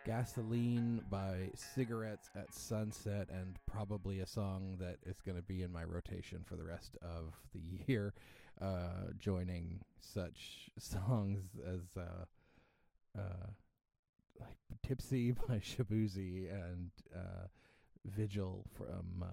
Gasoline by Cigarettes at Sunset, and probably a song that is going to be in my rotation for the rest of the year, joining such songs as like Tipsy by Shabuzi and Vigil from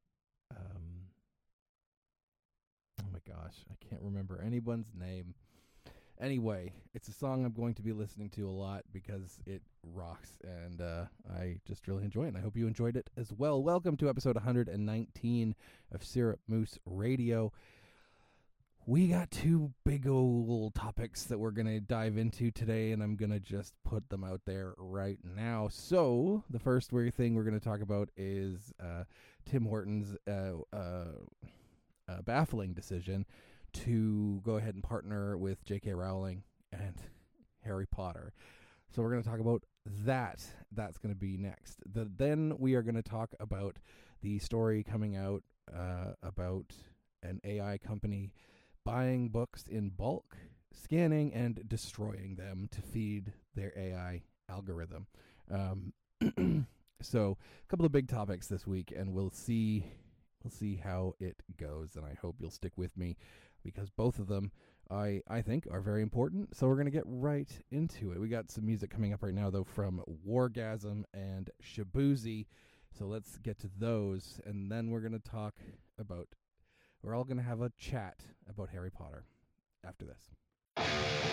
oh my gosh, I can't remember anyone's name. Anyway, it's a song I'm going to be listening to a lot because it rocks, and I just really enjoy it, and I hope you enjoyed it as well. Welcome to episode 119 of Syrup Moose Radio. We got two big old topics that we're going to dive into today, and I'm going to just put them out there right now. So, the first weird thing we're going to talk about is Tim Hortons' baffling decision to go ahead and partner with J.K. Rowling and Harry Potter. So we're going to talk about that. That's going to be next. Then we are going to talk about the story coming out about an AI company buying books in bulk, scanning and destroying them to feed their AI algorithm. So a couple of big topics this week, and we'll see how it goes, and I hope you'll stick with me, because both of them I think are very important. So we're going to get right into it. We got some music coming up right now, though, from Wargasm and Shabuzi. So let's get to those, and then we're going to talk about, we're all going to have a chat about Harry Potter after this.